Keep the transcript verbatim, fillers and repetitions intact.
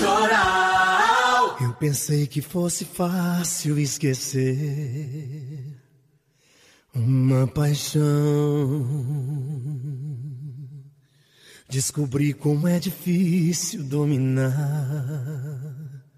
Litoral. Eu pensei que fosse fácil esquecer uma paixão. Descobri como é difícil dominar